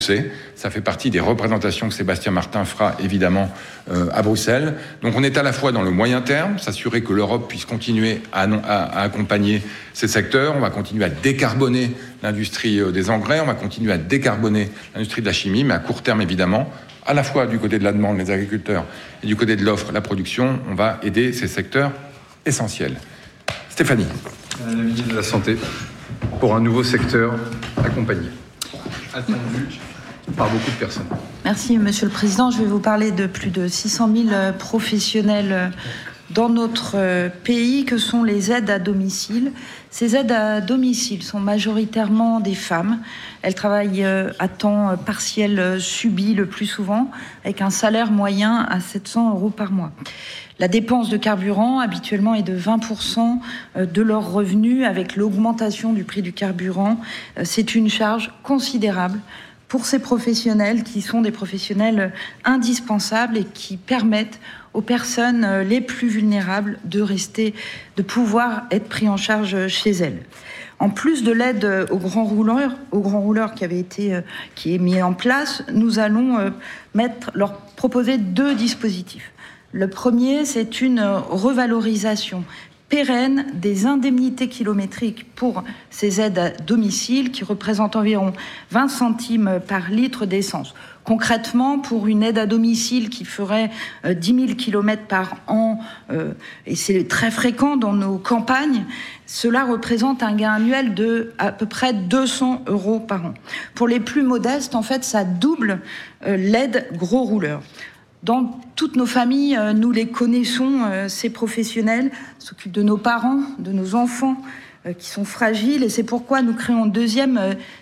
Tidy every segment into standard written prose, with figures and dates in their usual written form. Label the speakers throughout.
Speaker 1: Ça fait partie des représentations que Sébastien Martin fera évidemment à Bruxelles. Donc on est à la fois dans le moyen terme, s'assurer que l'Europe puisse continuer à accompagner ces secteurs. On va continuer à décarboner l'industrie des engrais, on va continuer à décarboner l'industrie de la chimie, mais à court terme évidemment, à la fois du côté de la demande, les agriculteurs, et du côté de l'offre, la production, on va aider ces secteurs essentiels. Stéphanie.
Speaker 2: La ministre de la Santé, pour un nouveau secteur accompagné, attendu par beaucoup de personnes.
Speaker 3: Merci, Monsieur le Président. Je vais vous parler de plus de 600 000 professionnels dans notre pays que sont les aides à domicile. Ces aides à domicile sont majoritairement des femmes. Elles travaillent à temps partiel subi le plus souvent, avec un salaire moyen à 700 € par mois. La dépense de carburant, habituellement, est de 20% de leurs revenus. Avec l'augmentation du prix du carburant, c'est une charge considérable pour ces professionnels qui sont des professionnels indispensables et qui permettent aux personnes les plus vulnérables de pouvoir être pris en charge chez elles. En plus de l'aide aux grands rouleurs qui est mis en place, nous allons leur proposer 2 dispositifs. Le premier, c'est une revalorisation pérenne des indemnités kilométriques pour ces aides à domicile qui représentent environ 20 centimes par litre d'essence. Concrètement, pour une aide à domicile qui ferait 10 000 km par an, et c'est très fréquent dans nos campagnes, cela représente un gain annuel de à peu près 200 € par an. Pour les plus modestes, en fait, ça double l'aide gros rouleurs. Dans toutes nos familles, nous les connaissons, ces professionnels s'occupent de nos parents, de nos enfants qui sont fragiles, et c'est pourquoi nous créons deuxième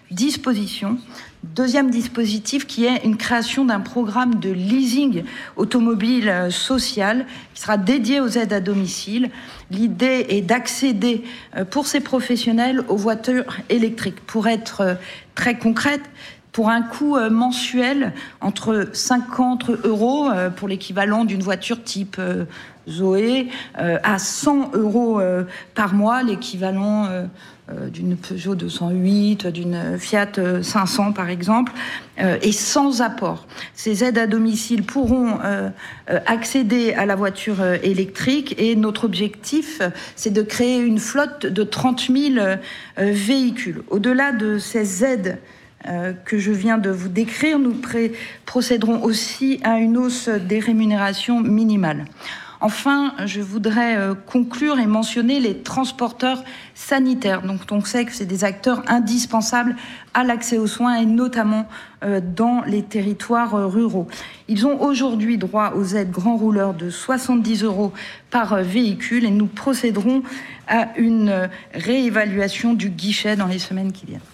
Speaker 3: dispositif qui est une création d'un programme de leasing automobile social qui sera dédié aux aides à domicile. L'idée est d'accéder pour ces professionnels aux voitures électriques. Pour être très concrète, pour un coût mensuel entre 50 € pour l'équivalent d'une voiture type Zoé à 100 € par mois, l'équivalent d'une Peugeot 208, d'une Fiat 500 par exemple, et sans apport. Ces aides à domicile pourront accéder à la voiture électrique et notre objectif, c'est de créer une flotte de 30 000 véhicules. Au-delà de ces aides que je viens de vous décrire, nous procéderons aussi à une hausse des rémunérations minimales. Enfin, je voudrais conclure et mentionner les transporteurs sanitaires. Donc, on sait que c'est des acteurs indispensables à l'accès aux soins et notamment dans les territoires ruraux. Ils ont aujourd'hui droit aux aides grands rouleurs de 70 € par véhicule et nous procéderons à une réévaluation du guichet dans les semaines qui viennent.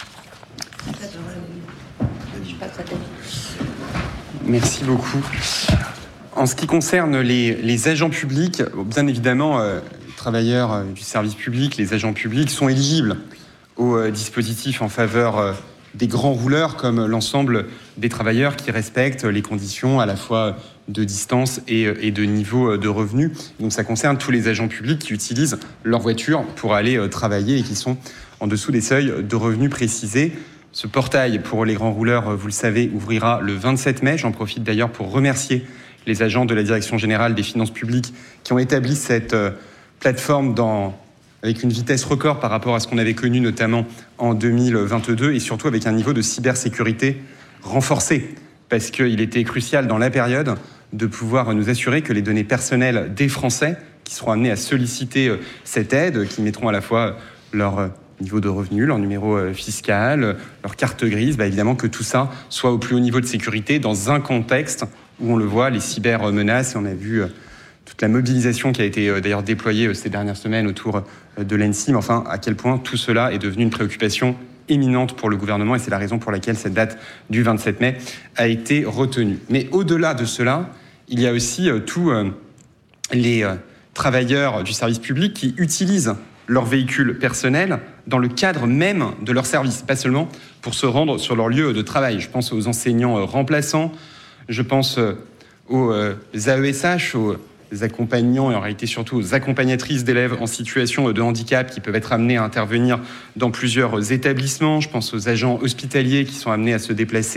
Speaker 4: Merci beaucoup. En ce qui concerne les agents publics, bien évidemment, les travailleurs du service public, les agents publics sont éligibles au dispositif en faveur des grands rouleurs, comme l'ensemble des travailleurs qui respectent les conditions à la fois de distance et de niveau de revenu. Donc ça concerne tous les agents publics qui utilisent leur voiture pour aller travailler et qui sont en dessous des seuils de revenus précisés. Ce portail pour les grands rouleurs, vous le savez, ouvrira le 27 mai. J'en profite d'ailleurs pour remercier les agents de la Direction générale des finances publiques qui ont établi cette plateforme avec une vitesse record par rapport à ce qu'on avait connu notamment en 2022 et surtout avec un niveau de cybersécurité renforcé parce qu'il était crucial dans la période de pouvoir nous assurer que les données personnelles des Français qui seront amenés à solliciter cette aide, qui mettront à la fois leur niveau de revenu, leur numéro fiscal, leur carte grise, évidemment que tout ça soit au plus haut niveau de sécurité dans un contexte où on le voit, les cybermenaces, et on a vu toute la mobilisation qui a été d'ailleurs déployée ces dernières semaines autour de l'ANSSI, mais enfin à quel point tout cela est devenu une préoccupation éminente pour le gouvernement et c'est la raison pour laquelle cette date du 27 mai a été retenue. Mais au-delà de cela, il y a aussi tous les travailleurs du service public qui utilisent leur véhicule personnel dans le cadre même de leur service, pas seulement pour se rendre sur leur lieu de travail. Je pense aux enseignants remplaçants, je pense aux AESH, aux accompagnants et en réalité surtout aux accompagnatrices d'élèves en situation de handicap qui peuvent être amenés à intervenir dans plusieurs établissements. Je pense aux agents hospitaliers qui sont amenés à se déplacer